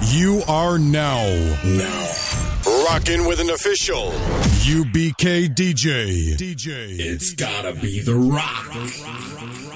You are now rocking with an official UBK DJ. It's gotta be The Rock.